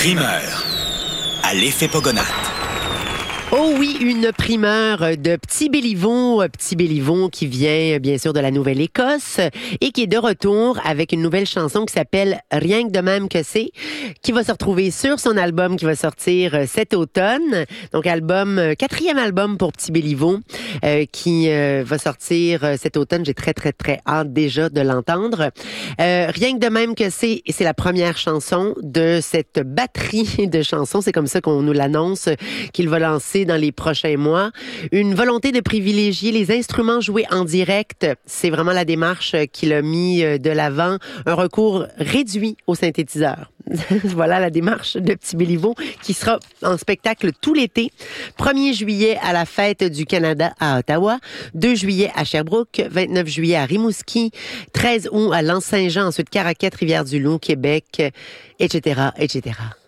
Primeur à l'effet Pogonat. Oh oui, une primeur de Petit Béliveau qui vient bien sûr de la Nouvelle-Écosse et qui est de retour avec une nouvelle chanson qui s'appelle Rien que de même que c'est, qui va se retrouver sur son album qui va sortir cet automne. Donc quatrième album pour Petit Béliveau qui va sortir cet automne. J'ai très hâte déjà de l'entendre. Rien que de même que c'est la première chanson de cette batterie de chansons. C'est comme ça qu'on nous l'annonce qu'il va lancer dans les prochains mois. Une volonté de privilégier les instruments joués en direct. C'est vraiment la démarche qu'il a mis de l'avant. Un recours réduit au synthétiseur. Voilà la démarche de Petit Béliveau qui sera en spectacle tout l'été. 1er juillet à la Fête du Canada à Ottawa, 2 juillet à Sherbrooke, 29 juillet à Rimouski, 13 août à L'Anse-Saint-Jean, ensuite Caraquette, Rivière-du-Loup, Québec, etc., etc.